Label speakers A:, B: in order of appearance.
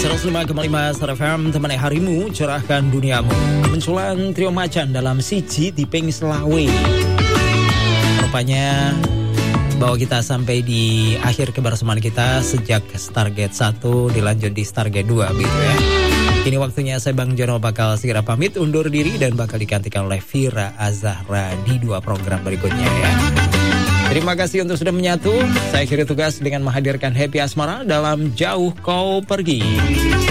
A: 105,5 Star FM, temani harimu, cerahkan duniamu. Munculan trio macan dalam siji Diping Selawe. Rupanya bahwa kita sampai di akhir kebersamaan kita sejak Stargate 1 dilanjut di Stargate 2 gitu ya. Ini waktunya saya Bang Jono bakal segera pamit undur diri dan bakal digantikan oleh Vira Azahra di 2 program berikutnya ya. Terima kasih untuk sudah menyatu. Saya akhiri tugas dengan menghadirkan Happy Asmara dalam Jauh Kau Pergi.